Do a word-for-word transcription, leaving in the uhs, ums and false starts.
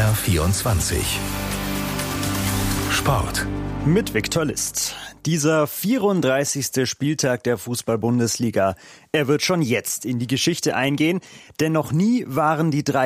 R vierundzwanzig Sport. Mit Viktor List. Dieser vierunddreißigste Spieltag der Fußball-Bundesliga, er wird schon jetzt in die Geschichte eingehen, denn noch nie waren die drei